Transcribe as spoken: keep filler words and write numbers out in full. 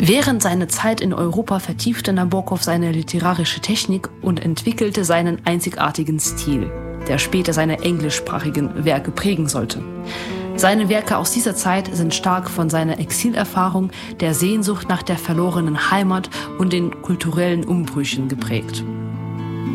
Während seiner Zeit in Europa vertiefte Nabokov seine literarische Technik und entwickelte seinen einzigartigen Stil, der später seine englischsprachigen Werke prägen sollte. Seine Werke aus dieser Zeit sind stark von seiner Exilerfahrung, der Sehnsucht nach der verlorenen Heimat und den kulturellen Umbrüchen geprägt.